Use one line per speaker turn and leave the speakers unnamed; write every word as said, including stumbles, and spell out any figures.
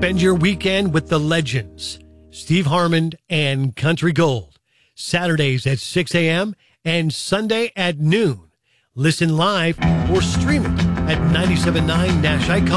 Spend your weekend with the legends, Steve Harmon and Country Gold. Saturdays at six a.m. and Sunday at noon. Listen live or stream it at nine seven nine Nash Icon.